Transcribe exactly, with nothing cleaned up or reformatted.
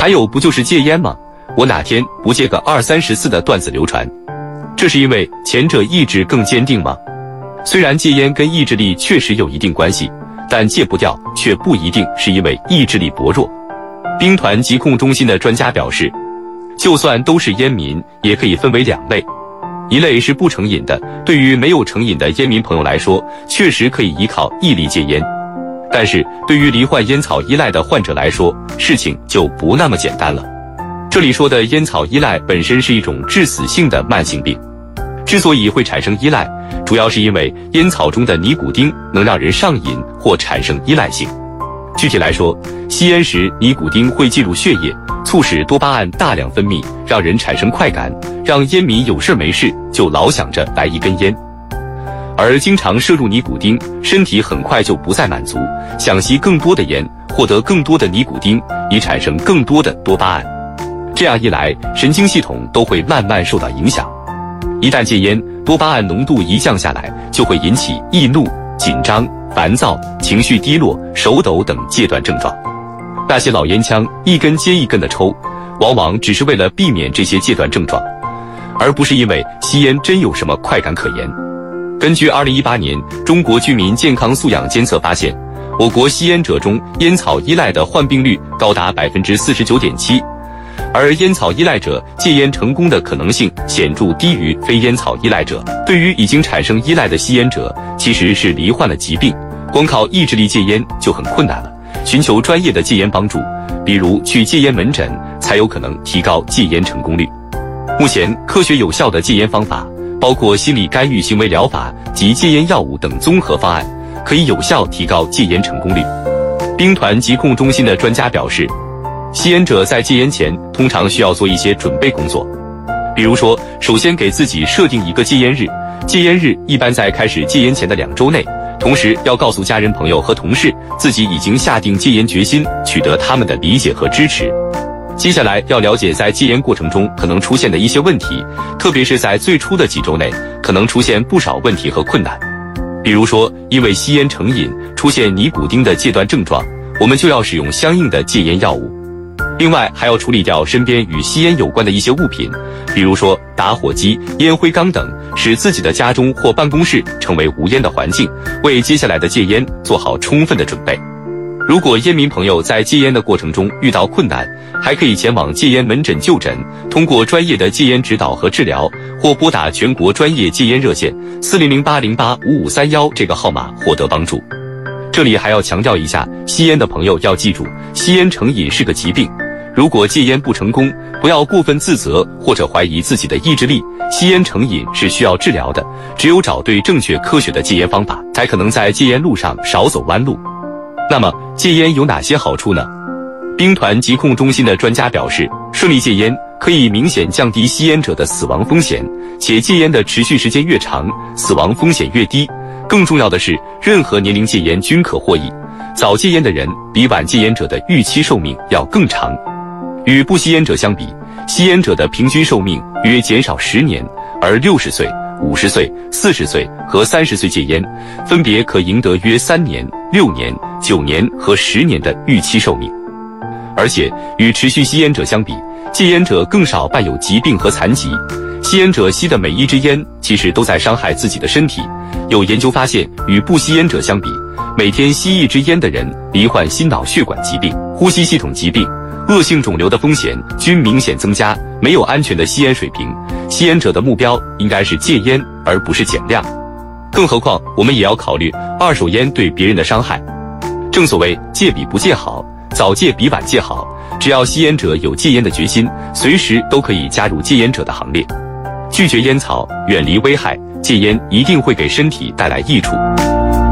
还有不就是戒烟吗？我哪天不戒个二三十四的段子流传，这是因为前者意志更坚定吗？虽然戒烟跟意志力确实有一定关系，但戒不掉却不一定是因为意志力薄弱。兵团疾控中心的专家表示，就算都是烟民，也可以分为两类，一类是不成瘾的，对于没有成瘾的烟民朋友来说，确实可以依靠毅力戒烟。但是对于罹患烟草依赖的患者来说，事情就不那么简单了。这里说的烟草依赖本身是一种致死性的慢性病，之所以会产生依赖，主要是因为烟草中的尼古丁能让人上瘾或产生依赖性。具体来说，吸烟时尼古丁会进入血液，促使多巴胺大量分泌，让人产生快感，让烟民有事没事就老想着来一根烟。而经常摄入尼古丁，身体很快就不再满足，想吸更多的烟，获得更多的尼古丁，以产生更多的多巴胺。这样一来，神经系统都会慢慢受到影响。一旦戒烟，多巴胺浓度一降下来，就会引起易怒、紧张、烦躁、情绪低落、手抖等戒断症状。那些老烟枪一根接一根的抽，往往只是为了避免这些戒断症状，而不是因为吸烟真有什么快感可言。根据二零一八年中国居民健康素养监测发现，我国吸烟者中烟草依赖的患病率高达 百分之四十九点七， 而烟草依赖者戒烟成功的可能性显著低于非烟草依赖者。对于已经产生依赖的吸烟者，其实是罹患了疾病，光靠意志力戒烟就很困难了，寻求专业的戒烟帮助，比如去戒烟门诊，才有可能提高戒烟成功率。目前科学有效的戒烟方法包括心理干预行为疗法及戒烟药物等综合方案，可以有效提高戒烟成功率。兵团疾控中心的专家表示，吸烟者在戒烟前通常需要做一些准备工作，比如说，首先给自己设定一个戒烟日，戒烟日一般在开始戒烟前的两周内，同时要告诉家人朋友和同事自己已经下定戒烟决心，取得他们的理解和支持。接下来要了解在戒烟过程中可能出现的一些问题，特别是在最初的几周内，可能出现不少问题和困难。比如说，因为吸烟成瘾，出现尼古丁的戒断症状，我们就要使用相应的戒烟药物。另外，还要处理掉身边与吸烟有关的一些物品，比如说打火机、烟灰缸等，使自己的家中或办公室成为无烟的环境，为接下来的戒烟做好充分的准备。如果烟民朋友在戒烟的过程中遇到困难，还可以前往戒烟门诊就诊，通过专业的戒烟指导和治疗，或拨打全国专业戒烟热线四零零八零八五五三一这个号码获得帮助。这里还要强调一下，吸烟的朋友要记住，吸烟成瘾是个疾病，如果戒烟不成功，不要过分自责或者怀疑自己的意志力，吸烟成瘾是需要治疗的，只有找对正确科学的戒烟方法，才可能在戒烟路上少走弯路。那么戒烟有哪些好处呢？兵团疾控中心的专家表示，顺利戒烟可以明显降低吸烟者的死亡风险，且戒烟的持续时间越长，死亡风险越低。更重要的是，任何年龄戒烟均可获益，早戒烟的人比晚戒烟者的预期寿命要更长。与不吸烟者相比，吸烟者的平均寿命约减少十年，而六十岁、五十岁、四十岁和三十岁戒烟，分别可赢得约三年、六年、九年和十年的预期寿命。而且与持续吸烟者相比，戒烟者更少伴有疾病和残疾。吸烟者吸的每一支烟其实都在伤害自己的身体。有研究发现，与不吸烟者相比，每天吸一支烟的人罹患心脑血管疾病、呼吸系统疾病、恶性肿瘤的风险均明显增加。没有安全的吸烟水平，吸烟者的目标应该是戒烟而不是减量。更何况我们也要考虑二手烟对别人的伤害。正所谓戒比不戒好，早戒比晚戒好，只要吸烟者有戒烟的决心，随时都可以加入戒烟者的行列。拒绝烟草，远离危害，戒烟一定会给身体带来益处。